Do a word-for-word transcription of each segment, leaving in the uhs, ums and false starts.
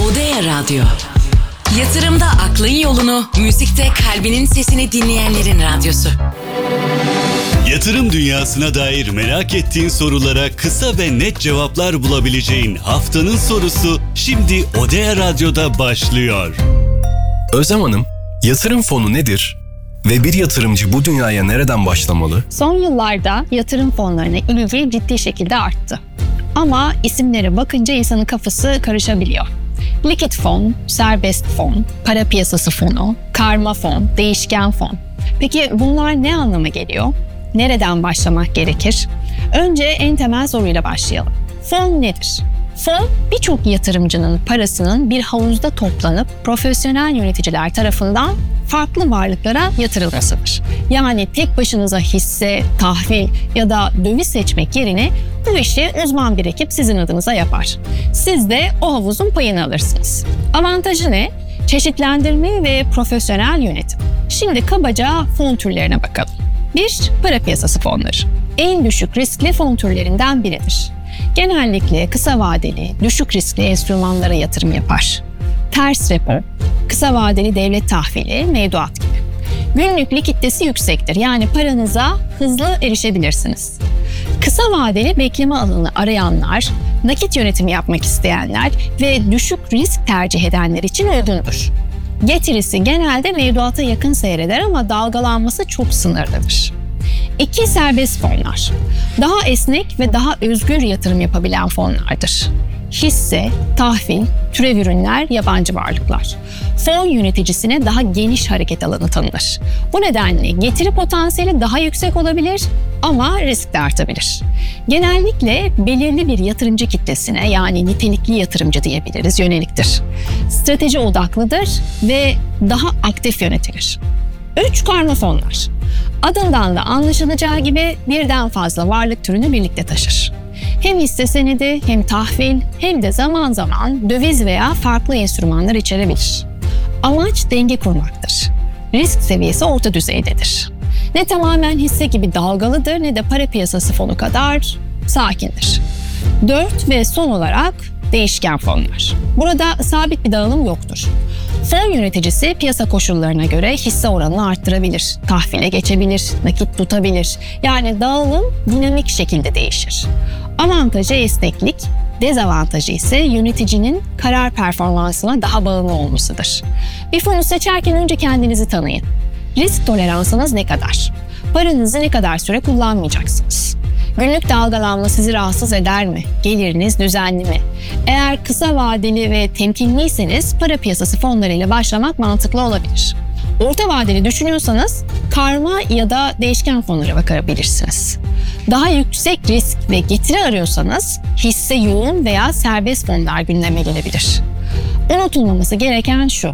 Odea Radyo. Yatırımda aklın yolunu, müzikte kalbinin sesini dinleyenlerin radyosu. Yatırım dünyasına dair merak ettiğin sorulara kısa ve net cevaplar bulabileceğin haftanın sorusu şimdi Odea Radyo'da başlıyor. Özlem Hanım, yatırım fonu nedir? Ve bir yatırımcı bu dünyaya nereden başlamalı? Son yıllarda yatırım fonlarına ilgi ciddi şekilde arttı. Ama isimlere bakınca insanın kafası karışabiliyor. Likit fon, serbest fon, para piyasası fonu, karma fon, değişken fon. Peki bunlar ne anlama geliyor? Nereden başlamak gerekir? Önce en temel soruyla başlayalım. Fon nedir? Fon, birçok yatırımcının parasının bir havuzda toplanıp profesyonel yöneticiler tarafından farklı varlıklara yatırılmasıdır. Yani tek başınıza hisse, tahvil ya da döviz seçmek yerine bu işi uzman bir ekip sizin adınıza yapar. Siz de o havuzun payını alırsınız. Avantajı ne? Çeşitlendirme ve profesyonel yönetim. Şimdi kabaca fon türlerine bakalım. bir Para piyasası fonları. En düşük riskli fon türlerinden biridir. Genellikle kısa vadeli, düşük riskli enstrümanlara yatırım yapar. Ters repo, kısa vadeli devlet tahvili, mevduat gibi. Günlük likiditesi yüksektir, yani paranıza hızlı erişebilirsiniz. Kısa vadeli bekleme alanı arayanlar, nakit yönetimi yapmak isteyenler ve düşük risk tercih edenler için uygundur. Getirisi genelde mevduata yakın seyreder ama dalgalanması çok sınırlıdır. İki Serbest fonlar. Daha esnek ve daha özgür yatırım yapabilen fonlardır. Hisse, tahvil, türev ürünler, yabancı varlıklar. Fon yöneticisine daha geniş hareket alanı tanınır. Bu nedenle getiri potansiyeli daha yüksek olabilir ama risk de artabilir. Genellikle belirli bir yatırımcı kitlesine, yani nitelikli yatırımcı diyebiliriz, yöneliktir. Strateji odaklıdır ve daha aktif yönetilir. üç Karma fonlar. Adından da anlaşılacağı gibi birden fazla varlık türünü birlikte taşır. Hem hisse senedi, hem tahvil, hem de zaman zaman döviz veya farklı enstrümanlar içerebilir. Amaç denge kurmaktır. Risk seviyesi orta düzeydedir. Ne tamamen hisse gibi dalgalıdır ne de para piyasası fonu kadar sakindir. dört Ve son olarak değişken fonlar. Burada sabit bir dağılım yoktur. Fon yöneticisi piyasa koşullarına göre hisse oranını arttırabilir, tahvile geçebilir, nakit tutabilir. Yani dağılım dinamik şekilde değişir. Avantajı esneklik, dezavantajı ise yöneticinin karar performansına daha bağımlı olmasıdır. Bir fonu seçerken önce kendinizi tanıyın. Risk toleransınız ne kadar? Paranızı ne kadar süre kullanmayacaksınız? Günlük dalgalanma sizi rahatsız eder mi? Geliriniz düzenli mi? Eğer kısa vadeli ve temkinliyseniz para piyasası fonlarıyla başlamak mantıklı olabilir. Orta vadeli düşünüyorsanız karma ya da değişken fonlara bakabilirsiniz. Daha yüksek risk ve getiri arıyorsanız hisse yoğun veya serbest fonlar gündeme gelebilir. Unutulmaması gereken şu: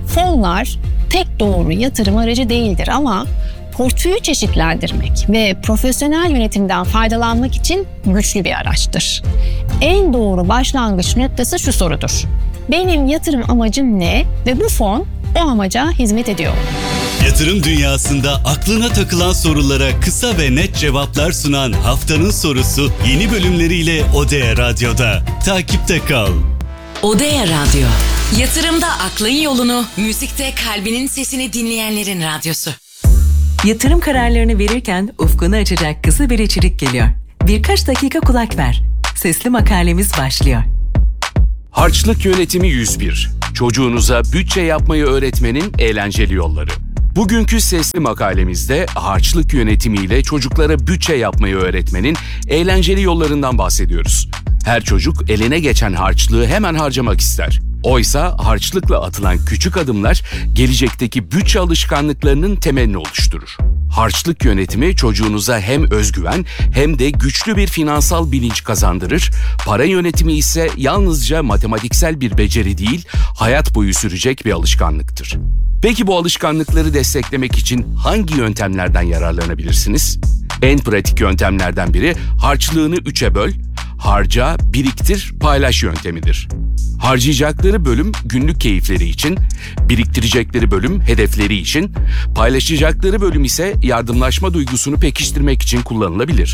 fonlar tek doğru yatırım aracı değildir ama portföyü çeşitlendirmek ve profesyonel yönetimden faydalanmak için güçlü bir araçtır. En doğru başlangıç noktası şu sorudur: benim yatırım amacım ne ve bu fon o amaca hizmet ediyor mu? Yatırım dünyasında aklına takılan sorulara kısa ve net cevaplar sunan haftanın sorusu yeni bölümleriyle Odea Radyo'da. Takipte kal. Odea Radyo. Yatırımda aklın yolunu, müzikte kalbinin sesini dinleyenlerin radyosu. Yatırım kararlarını verirken ufkunu açacak kısa bir içerik geliyor. Birkaç dakika kulak ver. Sesli makalemiz başlıyor. Harçlık Yönetimi yüz bir. Çocuğunuza bütçe yapmayı öğretmenin eğlenceli yolları. Bugünkü sesli makalemizde harçlık yönetimiyle çocuklara bütçe yapmayı öğretmenin eğlenceli yollarından bahsediyoruz. Her çocuk eline geçen harçlığı hemen harcamak ister. Oysa harçlıkla atılan küçük adımlar gelecekteki bütçe alışkanlıklarının temelini oluşturur. Harçlık yönetimi çocuğunuza hem özgüven hem de güçlü bir finansal bilinç kazandırır. Para yönetimi ise yalnızca matematiksel bir beceri değil, hayat boyu sürecek bir alışkanlıktır. Peki bu alışkanlıkları desteklemek için hangi yöntemlerden yararlanabilirsiniz? En pratik yöntemlerden biri harçlığını üçe böl, harca, biriktir, paylaş yöntemidir. Harcayacakları bölüm günlük keyifleri için, biriktirecekleri bölüm hedefleri için, paylaşacakları bölüm ise yardımlaşma duygusunu pekiştirmek için kullanılabilir.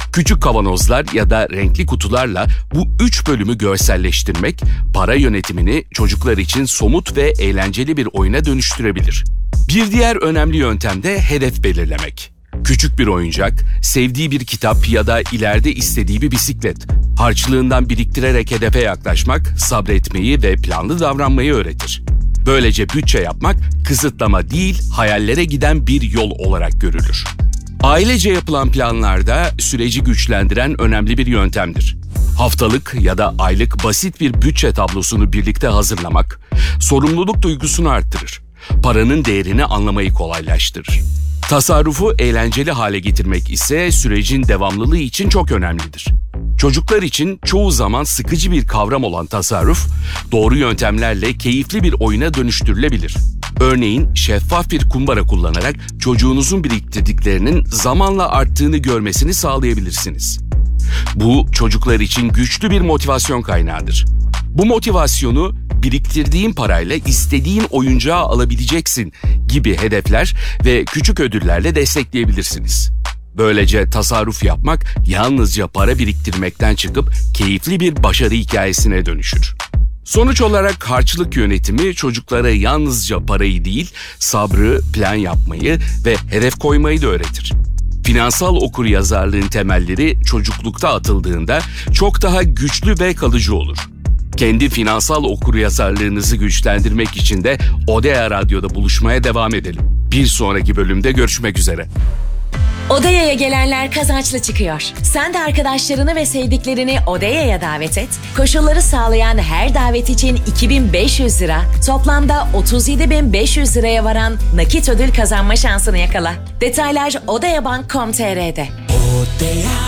Küçük kavanozlar ya da renkli kutularla bu üç bölümü görselleştirmek, para yönetimini çocuklar için somut ve eğlenceli bir oyuna dönüştürebilir. Bir diğer önemli yöntem de hedef belirlemek. Küçük bir oyuncak, sevdiği bir kitap ya da ileride istediği bir bisiklet. Harçlığından biriktirerek hedefe yaklaşmak, sabretmeyi ve planlı davranmayı öğretir. Böylece bütçe yapmak kısıtlama değil, hayallere giden bir yol olarak görülür. Ailece yapılan planlarda süreci güçlendiren önemli bir yöntemdir. Haftalık ya da aylık basit bir bütçe tablosunu birlikte hazırlamak, sorumluluk duygusunu arttırır. Paranın değerini anlamayı kolaylaştırır. Tasarrufu eğlenceli hale getirmek ise sürecin devamlılığı için çok önemlidir. Çocuklar için çoğu zaman sıkıcı bir kavram olan tasarruf, doğru yöntemlerle keyifli bir oyuna dönüştürülebilir. Örneğin şeffaf bir kumbara kullanarak çocuğunuzun biriktirdiklerinin zamanla arttığını görmesini sağlayabilirsiniz. Bu çocuklar için güçlü bir motivasyon kaynağıdır. Bu motivasyonu biriktirdiğin parayla istediğin oyuncağı alabileceksin gibi hedefler ve küçük ödüllerle destekleyebilirsiniz. Böylece tasarruf yapmak yalnızca para biriktirmekten çıkıp keyifli bir başarı hikayesine dönüşür. Sonuç olarak harçlık yönetimi çocuklara yalnızca parayı değil, sabrı, plan yapmayı ve hedef koymayı da öğretir. Finansal okuryazarlığın temelleri çocuklukta atıldığında çok daha güçlü ve kalıcı olur. Kendi finansal okuryazarlığınızı güçlendirmek için de Odea Radyo'da buluşmaya devam edelim. Bir sonraki bölümde görüşmek üzere. Odea'ya gelenler kazançlı çıkıyor. Sen de arkadaşlarını ve sevdiklerini Odea'ya davet et. Koşulları sağlayan her davet için iki bin beş yüz lira, toplamda otuz yedi bin beş yüz liraya varan nakit ödül kazanma şansını yakala. Detaylar odeabank nokta com nokta tr'de. Odea.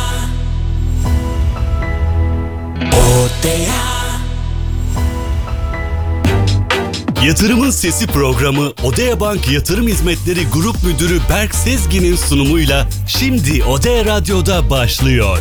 Odea. Yatırımın Sesi programı Odea Bank Yatırım Hizmetleri Grup Müdürü Berk Sezgin'in sunumuyla şimdi Odea Radyo'da başlıyor.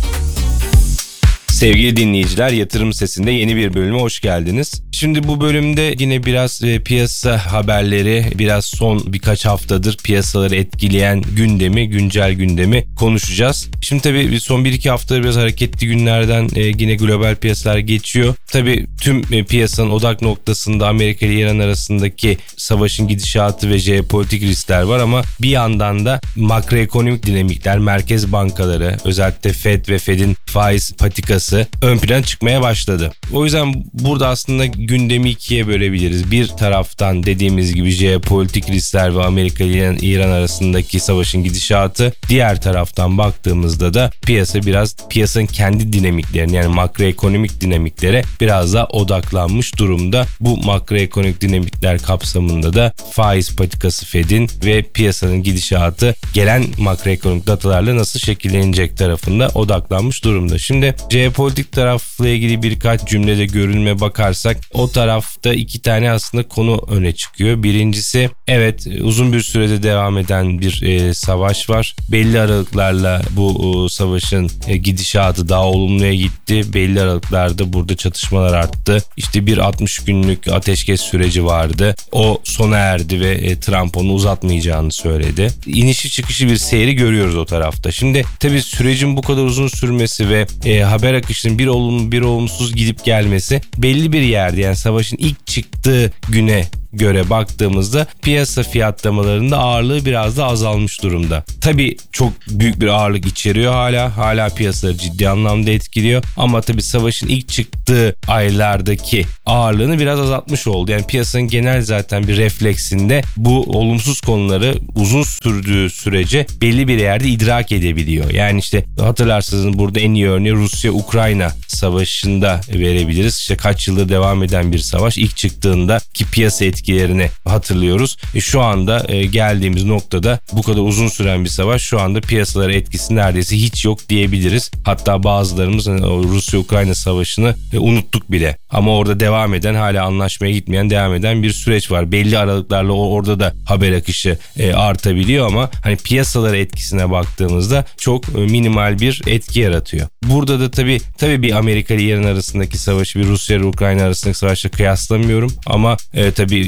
Sevgili dinleyiciler, Yatırım Sesi'nde yeni bir bölüme hoş geldiniz. Şimdi bu bölümde yine biraz e, piyasa haberleri, biraz son birkaç haftadır piyasaları etkileyen gündemi, güncel gündemi konuşacağız. Şimdi tabii son bir iki haftadır biraz hareketli günlerden e, yine global piyasalar geçiyor. Tabii tüm e, piyasanın odak noktasında Amerika ile İran arasındaki savaşın gidişatı ve jeopolitik riskler var ama bir yandan da makroekonomik dinamikler, merkez bankaları, özellikle Fed ve Fed'in faiz patikası ön plana çıkmaya başladı. O yüzden burada aslında gündemi ikiye bölebiliriz. Bir taraftan dediğimiz gibi jeopolitik riskler ve Amerika ile İran arasındaki savaşın gidişatı. Diğer taraftan baktığımızda da piyasa biraz piyasanın kendi dinamiklerine, yani makroekonomik dinamiklere biraz daha odaklanmış durumda. Bu makroekonomik dinamikler kapsamında da faiz patikası Fed'in ve piyasanın gidişatı gelen makroekonomik datalarla nasıl şekillenecek tarafında odaklanmış durumda. Şimdi jeopolitik tarafla ilgili birkaç cümlede görünme bakarsak o tarafta iki tane aslında konu öne çıkıyor. Birincisi, evet, uzun bir sürede devam eden bir e, savaş var. Belli aralıklarla bu e, savaşın e, gidişatı daha olumluya gitti. Belli aralıklarda burada çatışmalar arttı. İşte bir altmış günlük ateşkes süreci vardı. O sona erdi ve e, Trump onu uzatmayacağını söyledi. İnişi çıkışı bir seyri görüyoruz o tarafta. Şimdi tabii sürecin bu kadar uzun sürmesi ve e, haber akışının bir olumlu bir olumsuz gidip gelmesi belli bir yerde, yani savaşın ilk çıktığı güne göre baktığımızda piyasa fiyatlamalarında ağırlığı biraz da azalmış durumda. Tabii çok büyük bir ağırlık içeriyor hala. Hala piyasaları ciddi anlamda etkiliyor. Ama tabii savaşın ilk çıktığı aylardaki ağırlığını biraz azaltmış oldu. Yani piyasanın genel zaten bir refleksinde bu olumsuz konuları uzun sürdüğü sürece belli bir yerde idrak edebiliyor. Yani işte hatırlarsanız burada en iyi örneği Rusya-Ukrayna savaşında verebiliriz. İşte kaç yıldır devam eden bir savaş. İlk çıktığında ki piyasa etkilerini hatırlıyoruz. E şu anda e, geldiğimiz noktada bu kadar uzun süren bir savaş, şu anda piyasalara etkisi neredeyse hiç yok diyebiliriz. Hatta bazılarımız hani, Rusya-Ukrayna savaşını e, unuttuk bile. Ama orada devam eden, hala anlaşmaya gitmeyen, devam eden bir süreç var. Belli aralıklarla orada da haber akışı e, artabiliyor ama hani piyasalara etkisine baktığımızda çok e, minimal bir etki yaratıyor. Burada da tabii tabii bir Amerika ile İran arasındaki savaşı bir Rusya ile Ukrayna arasındaki savaşla kıyaslamıyorum ama e, tabii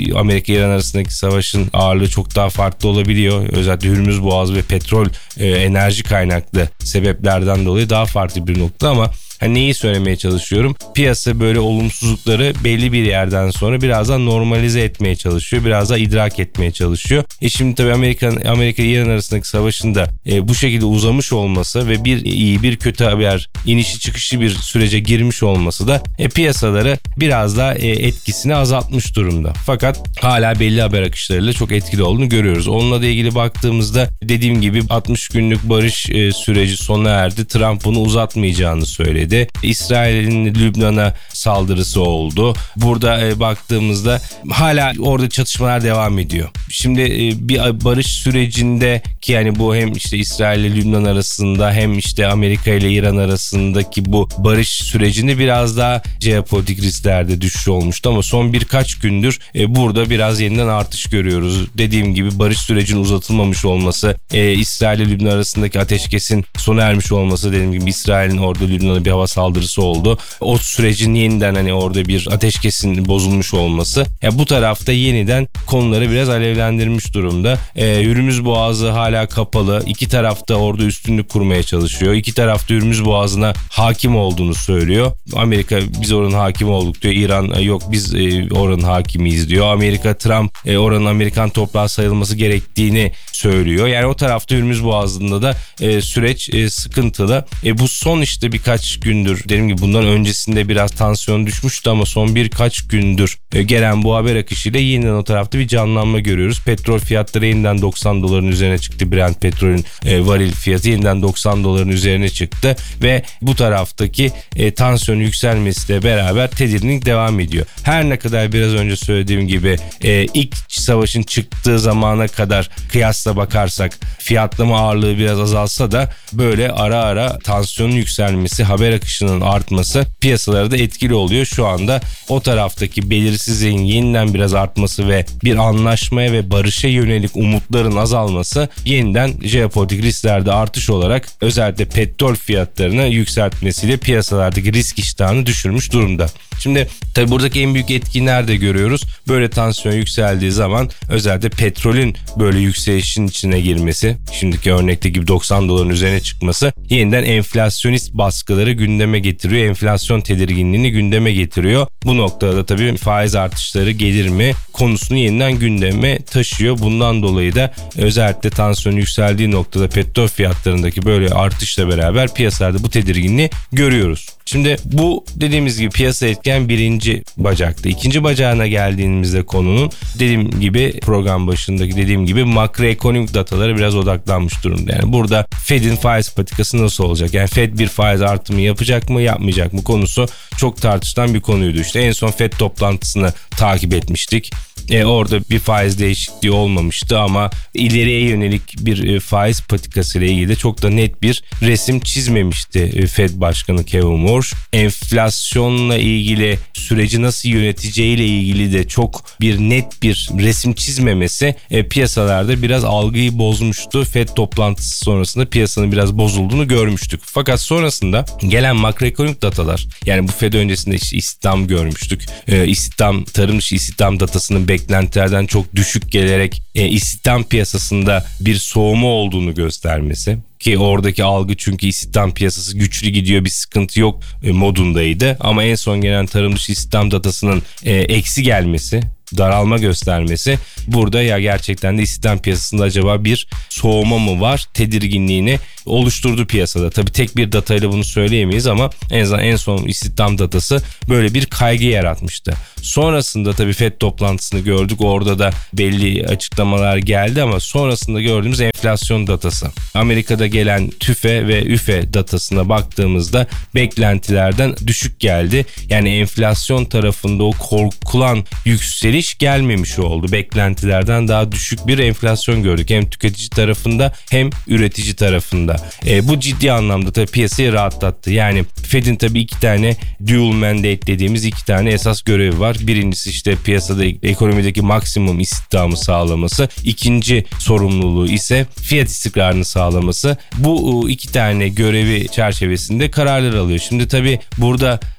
Amerika-İran arasındaki savaşın ağırlığı çok daha farklı olabiliyor. Özellikle Hürmüz Boğazı ve petrol e, enerji kaynaklı sebeplerden dolayı daha farklı bir nokta ama hani neyi söylemeye çalışıyorum? Piyasa böyle olumsuzlukları belli bir yerden sonra biraz daha normalize etmeye çalışıyor. Biraz daha idrak etmeye çalışıyor. E şimdi tabii Amerika Amerika İran arasındaki savaşın da e, bu şekilde uzamış olması ve bir iyi bir kötü haber inişi çıkışı bir sürece girmiş olması da e, piyasaları biraz daha e, etkisini azaltmış durumda. Fakat hala belli haber akışlarıyla çok etkili olduğunu görüyoruz. Onunla da ilgili baktığımızda dediğim gibi altmış günlük barış e, süreci sona erdi. Trump bunu uzatmayacağını söyledi. İsrail'in Lübnan'a saldırısı oldu. Burada e, baktığımızda hala orada çatışmalar devam ediyor. Şimdi e, bir barış sürecinde ki yani bu hem işte İsrail ile Lübnan arasında hem işte Amerika ile İran arasındaki bu barış sürecinde biraz daha jeopolitik risklerde düşüş olmuştu ama son birkaç gündür e, burada biraz yeniden artış görüyoruz. Dediğim gibi barış sürecinin uzatılmamış olması, e, İsrail ile Lübnan arasındaki ateşkesin sona ermiş olması, dediğim gibi İsrail'in orada Lübnan'a bir hava saldırısı oldu. O sürecin yeniden hani orada bir ateşkesin bozulmuş olması. Yani bu tarafta yeniden konuları biraz alevlendirmiş durumda. Ee, Hürmüz Boğazı hala kapalı. İki tarafta orada üstünlük kurmaya çalışıyor. İki tarafta Hürmüz Boğazı'na hakim olduğunu söylüyor. Amerika biz oranın hakim olduk diyor. İran yok biz e, oranın hakimiyiz diyor. Amerika Trump e, oranın Amerikan toprağı sayılması gerektiğini söylüyor. Yani o tarafta Hürmüz Boğazı'nda da e, süreç e, sıkıntılı. E, bu son işte birkaç gündür, dediğim gibi bundan öncesinde biraz tansiyon düşmüştü ama son birkaç gündür e, gelen bu haber akışıyla yeniden o tarafta bir canlanma görüyoruz. Petrol fiyatları yeniden doksan doların üzerine çıktı. Brent petrolün e, varil fiyatı yeniden doksan doların üzerine çıktı ve bu taraftaki e, tansiyonun yükselmesiyle beraber tedirginlik devam ediyor. Her ne kadar biraz önce söylediğim gibi e, ilk savaşın çıktığı zamana kadar kıyasla bakarsak fiyatlama ağırlığı biraz azalsa da böyle ara ara tansiyonun yükselmesi, haber akışının artması piyasalara da etkili oluyor. Şu anda o taraftaki belirsizliğin yeniden biraz artması ve bir anlaşmaya ve barışa yönelik umutların azalması yeniden jeopolitik risklerde artış olarak özellikle petrol fiyatlarını yükseltmesiyle piyasalardaki risk iştahını düşürmüş durumda. Şimdi tabii buradaki en büyük etkiyi nerede görüyoruz? Böyle tansiyon yükseldiği zaman özellikle petrolün böyle yükselişin içine girmesi, şimdiki örnekteki gibi doksan doların üzerine çıkması yeniden enflasyonist baskıları gündeme getiriyor. Enflasyon tedirginliğini gündeme getiriyor. Bu noktada da tabii faiz artışları gelir mi konusunu yeniden gündeme taşıyor. Bundan dolayı da özellikle tansiyon yükseldiği noktada petrol fiyatlarındaki böyle artışla beraber piyasalarda bu tedirginliği görüyoruz. Şimdi bu dediğimiz gibi piyasa etken birinci bacaktı. İkinci bacağına geldiğimizde konunun dediğim gibi program başındaki dediğim gibi makroekonomik datalara biraz odaklanmış durumda. Yani burada Fed'in faiz politikası nasıl olacak? Yani Fed bir faiz artımı yapacak mı yapmayacak mı konusu çok tartışılan bir konuydu. İşte en son Fed toplantısını takip etmiştik. E, orada bir faiz değişikliği olmamıştı ama ileriye yönelik bir e, faiz politikası ile ilgili de çok da net bir resim çizmemişti e, Fed Başkanı Kevin Warsh. Enflasyonla ilgili süreci nasıl yöneteceğiyle ilgili de çok bir net bir resim çizmemesi e, piyasalarda biraz algıyı bozmuştu. Fed toplantısı sonrasında piyasanın biraz bozulduğunu görmüştük. Fakat sonrasında gelen makroekonomik datalar, yani bu Fed öncesinde işte istihdam görmüştük. E, istihdam, tarım dışı istihdam datasının beklentilerden çok düşük gelerek e, istihdam piyasasında bir soğuma olduğunu göstermesi. Ki oradaki algı çünkü istihdam piyasası güçlü gidiyor, bir sıkıntı yok e, modundaydı. Ama en son gelen tarım dışı istihdam datasının e, eksi gelmesi, daralma göstermesi burada ya gerçekten de istihdam piyasasında acaba bir soğuma mı var tedirginliğini oluşturdu piyasada. Tabii tek bir datayla bunu söyleyemeyiz ama en azından en son istihdam datası böyle bir kaygı yaratmıştı. Sonrasında tabii Fed toplantısını gördük. Orada da belli açıklamalar geldi ama sonrasında gördüğümüz enflasyon datası. Amerika'da gelen TÜFE ve ÜFE datasına baktığımızda beklentilerden düşük geldi. Yani enflasyon tarafında o korkulan yükseliş gelmemiş oldu. Beklentilerden daha düşük bir enflasyon gördük. Hem tüketici tarafında hem üretici tarafında. E, bu ciddi anlamda tabii piyasayı rahatlattı. Yani Fed'in tabii iki tane dual mandate dediğimiz iki tane esas görevi var. Birincisi işte piyasada ekonomideki maksimum istihdamı sağlaması. İkinci sorumluluğu ise fiyat istikrarını sağlaması. Bu iki tane görevi çerçevesinde kararlar alıyor. Şimdi tabii burada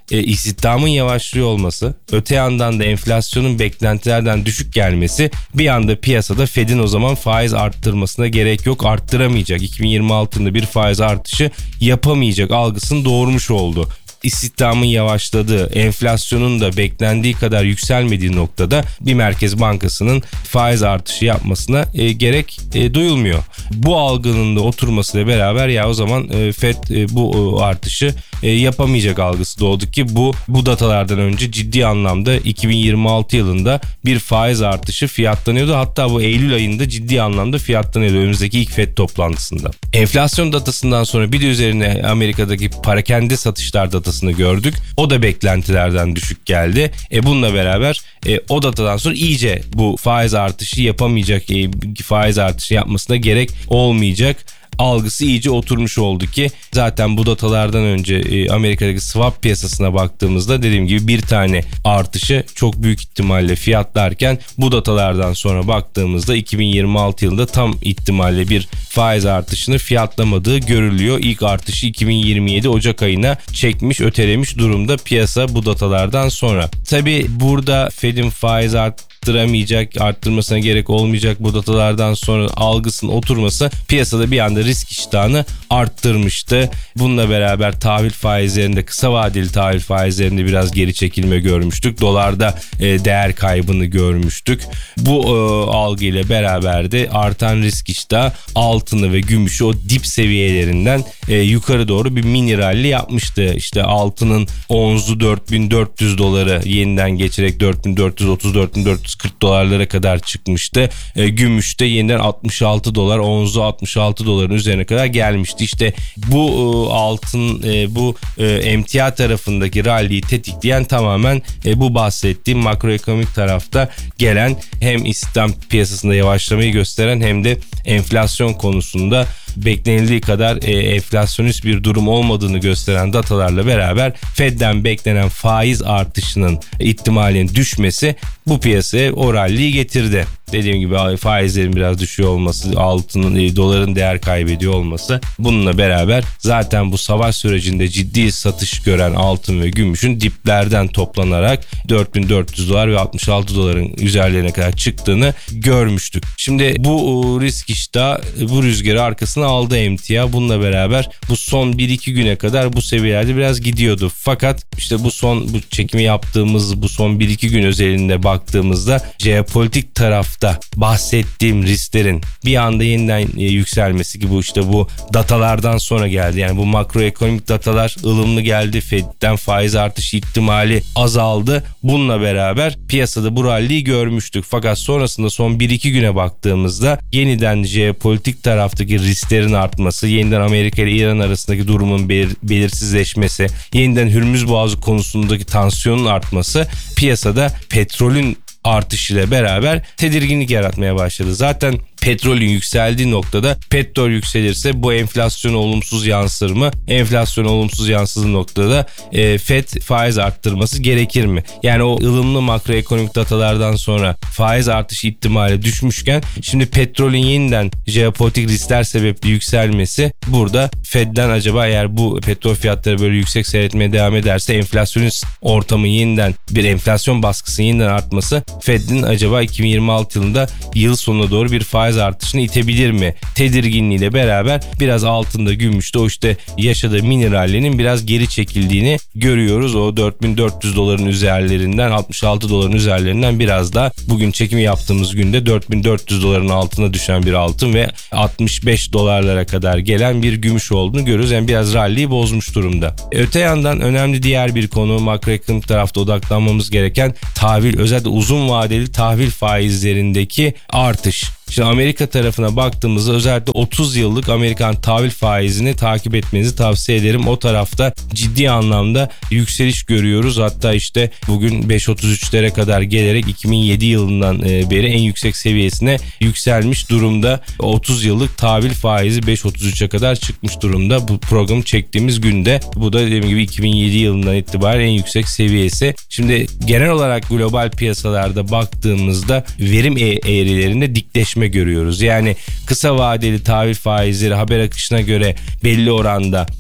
e, istihdamın yavaşlıyor olması, öte yandan da enflasyonun beklentilerden düşük gelmesi bir anda piyasada Fed'in o zaman faiz arttırmasına gerek yok, arttıramayacak, iki bin yirmi altıda bir faiz artışı yapamayacak algısını doğurmuş oldu. İstihdamın yavaşladığı, enflasyonun da beklendiği kadar yükselmediği noktada bir merkez bankasının faiz artışı yapmasına e, gerek e, duyulmuyor. Bu algının da oturmasıyla beraber ya o zaman e, Fed e, bu e, artışı e, yapamayacak algısı doğdu ki bu bu datalardan önce ciddi anlamda iki bin yirmi altı yılında bir faiz artışı fiyatlanıyordu. Hatta bu Eylül ayında ciddi anlamda fiyatlanıyordu önümüzdeki ilk Fed toplantısında. Enflasyon datasından sonra bir de üzerine Amerika'daki parakende satışlar datası gördük. O da beklentilerden düşük geldi. E bununla beraber e, o datadan sonra iyice bu faiz artışı yapamayacak, e, faiz artışı yapmasına gerek olmayacak algısı iyice oturmuş oldu ki zaten bu datalardan önce e, Amerika'daki swap piyasasına baktığımızda dediğim gibi bir tane artışı çok büyük ihtimalle fiyatlarken bu datalardan sonra baktığımızda iki bin yirmi altı yılında tam ihtimalle bir faiz artışını fiyatlamadığı görülüyor. İlk artışı iki bin yirmi yedi Ocak ayına çekmiş, ötelemiş durumda piyasa bu datalardan sonra. Tabii burada Fed'in faiz artışı arttıramayacak, arttırmasına gerek olmayacak bu datalardan sonra algısının oturması piyasada bir anda risk iştahını arttırmıştı. Bununla beraber tahvil faizlerinde, kısa vadeli tahvil faizlerinde biraz geri çekilme görmüştük. Dolarda e, değer kaybını görmüştük. Bu e, algıyla beraber de artan risk iştahı altını ve gümüşü o dip seviyelerinden e, yukarı doğru bir mini rally yapmıştı. İşte altının onzu dört bin dört yüz doları yeniden geçerek dört bin dört yüz otuz dört bin dört yüz kırk dolarlara kadar çıkmıştı. E, gümüşte yeniden altmış altı dolar, onzu altmış altı doların üzerine kadar gelmişti. İşte bu e, altın e, bu e, emtia tarafındaki rally'yi tetikleyen tamamen e, bu bahsettiğim makroekonomik tarafta gelen hem istihdam piyasasında yavaşlamayı gösteren hem de enflasyon konusunda beklenildiği kadar e, enflasyonist bir durum olmadığını gösteren datalarla beraber Fed'den beklenen faiz artışının ihtimalinin düşmesi bu piyasaya o rally'yi getirdi. Dediğim gibi faizlerin biraz düşüyor olması, altının, e, doların değer kaybediyor olması, bununla beraber zaten bu savaş sürecinde ciddi satış gören altın ve gümüşün diplerden toplanarak dört bin dört yüz dolar ve altmış altı doların üzerlerine kadar çıktığını görmüştük. Şimdi bu risk iştahı bu rüzgarı arkasına aldı emtia. Bununla beraber bu son bir iki güne kadar bu seviyelerde biraz gidiyordu. Fakat işte bu son bu çekimi yaptığımız bu son bir iki gün özelinde baktığımızda jeopolitik taraf da bahsettiğim risklerin bir anda yeniden e, yükselmesi ki bu işte bu datalardan sonra geldi. Yani bu makroekonomik datalar ılımlı geldi. Fed'den faiz artışı ihtimali azaldı. Bununla beraber piyasada bu rally'yi görmüştük. Fakat sonrasında son bir iki güne baktığımızda yeniden jeopolitik taraftaki risklerin artması, yeniden Amerika ile İran arasındaki durumun belir- belirsizleşmesi, yeniden Hürmüz Boğazı konusundaki tansiyonun artması piyasada petrolün artışıyla beraber tedirginlik yaratmaya başladı. Zaten petrolün yükseldiği noktada petrol yükselirse bu enflasyona olumsuz yansır mı? Enflasyona olumsuz yansıdığı noktada e, Fed faiz arttırması gerekir mi? Yani o ılımlı makroekonomik datalardan sonra faiz artışı ihtimali düşmüşken şimdi petrolün yeniden jeopolitik riskler sebeple yükselmesi burada Fed'den acaba eğer bu petrol fiyatları böyle yüksek seyretmeye devam ederse enflasyonist ortamın yeniden bir enflasyon baskısının yeniden artması Fed'in acaba iki bin yirmi altı yılında yıl sonuna doğru bir faiz artışını itebilir mi? Tedirginliğiyle beraber biraz altında gümüşte o işte yaşadığı mini rally'nin biraz geri çekildiğini görüyoruz. O dört bin dört yüz doların üzerlerinden altmış altı doların üzerlerinden biraz da bugün çekimi yaptığımız günde dört bin dört yüz doların altına düşen bir altın ve altmış beş dolarlara kadar gelen bir gümüş olduğunu görüyoruz. Yani biraz rally'yi bozmuş durumda. Öte yandan önemli diğer bir konu makroekonomik tarafta odaklanmamız gereken tahvil, özellikle uzun vadeli tahvil faizlerindeki artış. Şimdi Amerika tarafına baktığımızda özellikle otuz yıllık Amerikan tahvil faizini takip etmenizi tavsiye ederim. O tarafta ciddi anlamda yükseliş görüyoruz. Hatta işte bugün beş otuz üçlere kadar gelerek iki bin yedi yılından beri en yüksek seviyesine yükselmiş durumda. otuz yıllık tahvil faizi beş otuz üçe kadar çıkmış durumda bu programı çektiğimiz günde. Bu da dediğim gibi iki bin yedi yılından itibaren en yüksek seviyesi. Şimdi genel olarak global piyasalarda baktığımızda verim eğrilerinde dikleşme görüyoruz. Yani kısa vadeli tahvil faizleri haber akışına göre belli oranda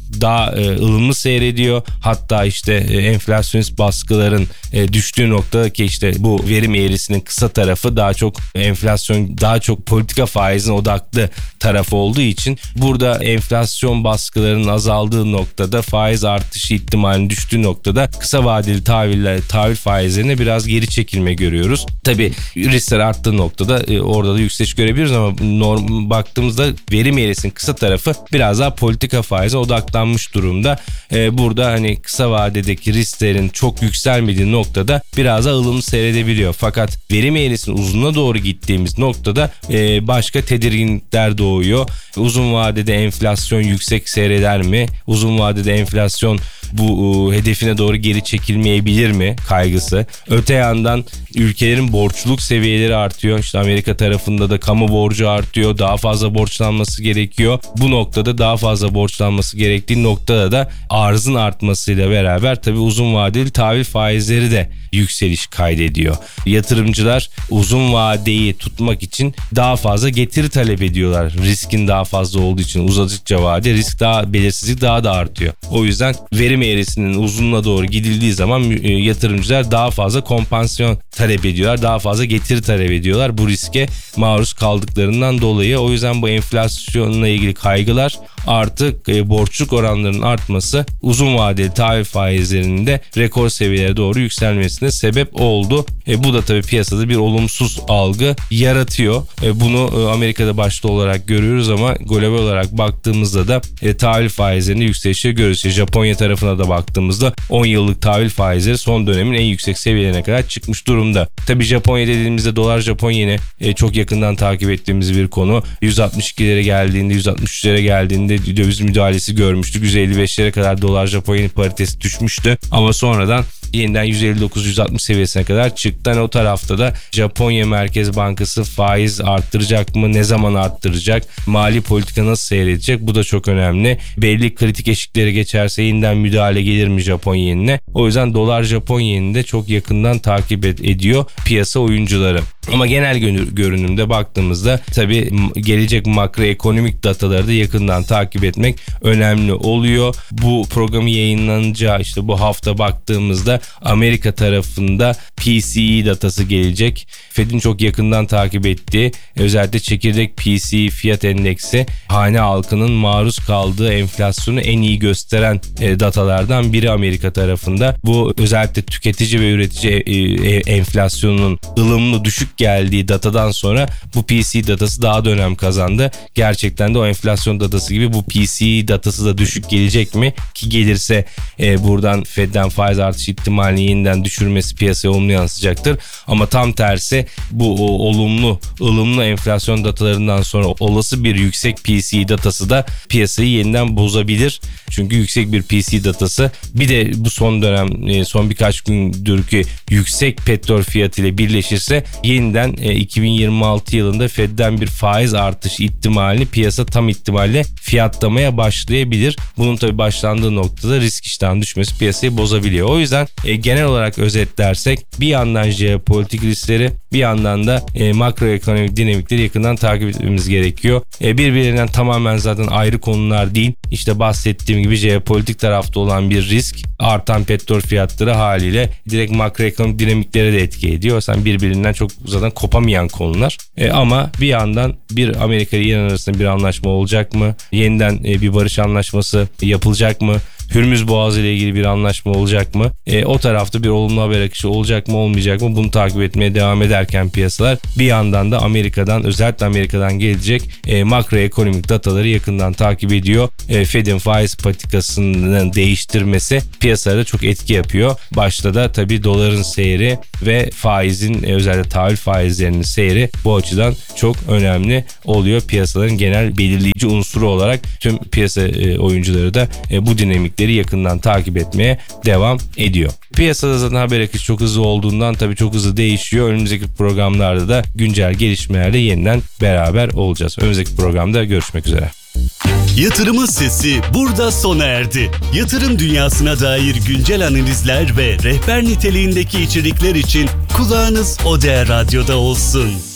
daha e, ılımlı seyrediyor. Hatta işte e, enflasyonist baskıların e, düştüğü noktada ki işte bu verim eğrisinin kısa tarafı daha çok enflasyon, daha çok politika faizine odaklı taraf olduğu için burada enflasyon baskılarının azaldığı noktada, faiz artışı ihtimalinin düştüğü noktada kısa vadeli tahviller, tahvil faizlerine biraz geri çekilme görüyoruz. Tabii riskler arttığı noktada e, orada da yükseliş görebiliriz ama norm baktığımızda verim eğrisinin kısa tarafı biraz daha politika faize odaklanmış durumda. E, burada hani kısa vadedeki risklerin çok yükselmediği noktada biraz daha ılımlı seyredebiliyor. Fakat verim eğrisinin uzununa doğru gittiğimiz noktada e, başka tedirginlikler doğuyor. Uzun vadede enflasyon yüksek seyreder mi? Uzun vadede enflasyon bu e, hedefine doğru geri çekilmeyebilir mi kaygısı. Öte yandan ülkelerin borçluluk seviyeleri artıyor. İşte Amerika tarafında da kamu borcu artıyor. Daha fazla borçlanması gerekiyor. Bu noktada daha fazla borçlanması gerektiği noktada da arzın artmasıyla beraber tabii uzun vadeli tahvil faizleri de yükseliş kaydediyor. Yatırımcılar uzun vadeyi tutmak için daha fazla getiri talep ediyorlar. Riskin daha fazla olduğu için uzadıkça vade risk daha, belirsizlik daha da artıyor. O yüzden verim eğrisinin uzunluğuna doğru gidildiği zaman yatırımcılar daha fazla kompansasyon talep ediyorlar. Daha fazla getiri talep ediyorlar bu riske maruz kaldıklarından dolayı. O yüzden bu enflasyonla ilgili kaygılar artık e, borçluk oranlarının artması uzun vadeli tahvil faizlerinin de rekor seviyelere doğru yükselmesine sebep oldu. E, bu da tabii piyasada bir olumsuz algı yaratıyor. E, bunu e, Amerika'da başta olarak görüyoruz ama global olarak baktığımızda da e, tahvil faizlerinde yükselişi görüyoruz. E, Japonya tarafına da baktığımızda on yıllık tahvil faizleri son dönemin en yüksek seviyelerine kadar çıkmış durumda. Tabii Japonya dediğimizde dolar Japon yeni e, çok yakından takip ettiğimiz bir konu. yüz altmış ikilere geldiğinde, yüz altmış üçlere geldiğinde döviz müdahalesi görmüştük. yüz elli beşlere kadar dolar Japon yeni paritesi düşmüştü. Ama sonradan yeniden yüz elli dokuz yüz altmış seviyesine kadar çıktı. Yani o tarafta da Japonya Merkez Bankası faiz arttıracak mı? Ne zaman arttıracak? Mali politika nasıl seyredecek? Bu da çok önemli. Belli kritik eşikleri geçerse yeniden müdahale gelir mi Japon yenine? O yüzden dolar Japon yenini de çok yakından takip ed- ediyor piyasa oyuncuları. Ama genel görünümde baktığımızda tabii gelecek makroekonomik dataları da yakından takip etmek önemli oluyor. Bu programı yayınlanacağı işte bu hafta baktığımızda Amerika tarafında P C E datası gelecek. Fed'in çok yakından takip ettiği özellikle çekirdek P C E fiyat endeksi hane halkının maruz kaldığı enflasyonu en iyi gösteren e, datalardan biri Amerika tarafında. Bu özellikle tüketici ve üretici e, e, enflasyonunun ılımlı düşük geldiği datadan sonra bu P C E datası daha da önem kazandı. Gerçekten de o enflasyon datası gibi bu P C E datası da düşük gelecek mi? Ki gelirse e, buradan Fed'den faiz artış ihtimalini yeniden düşürmesi piyasaya olumlu yansıyacaktır. Ama tam tersi bu o, olumlu, ılımlı enflasyon datalarından sonra olası bir yüksek P C E datası da piyasayı yeniden bozabilir. Çünkü yüksek bir P C E datası bir de bu son dönem e, son birkaç gündür ki yüksek petrol fiyatı ile birleşirse yeniden e, iki bin yirmi altı yılında Fed'den bir faiz artış ihtimalini piyasa tam ihtimalle fiyatlamaya başlayabilir. Bunun tabii başlandığı noktada risk iştahının düşmesi piyasayı bozabiliyor. O yüzden e, genel olarak özetlersek bir yandan jeopolitik riskleri bir yandan da e, makroekonomik dinamikleri yakından takip etmemiz gerekiyor. E, birbirinden tamamen zaten ayrı konular değil. İşte bahsettiğim gibi jeopolitik tarafta olan bir risk artan petrol fiyatları haliyle direkt makroekonomik dinamiklere de etki ediyor. Sen birbirinden çok zaten kopamayan konular. E, ama bir yandan bir Amerika ile İran arasında bir anlaşma olacak mı? Yeniden e, bir barış anlaşması yapılacak mı? Hürmüz Boğazı ile ilgili bir anlaşma olacak mı? E, o tarafta bir olumlu haber akışı olacak mı olmayacak mı? Bunu takip etmeye devam ederken piyasalar bir yandan da Amerika'dan özellikle Amerika'dan gelecek e, makroekonomik dataları yakından takip ediyor. E, Fed'in faiz politikasının değiştirmesi piyasalara çok etki yapıyor. Başta da tabii doların seyri ve faizin e, özellikle tahvil faizlerinin seyri bu açıdan çok önemli oluyor. Piyasaların genel belirleyici unsuru olarak tüm piyasa e, oyuncuları da e, bu dinamik yakından takip etmeye devam ediyor. Piyasada zaten haber akışı çok hızlı olduğundan tabii çok hızlı değişiyor. Önümüzdeki programlarda da güncel gelişmelerle yeniden beraber olacağız. Önümüzdeki programda görüşmek üzere. Yatırımın sesi burada sona erdi. Yatırım dünyasına dair güncel analizler ve rehber niteliğindeki içerikler için kulağınız Odea Radyo'da olsun.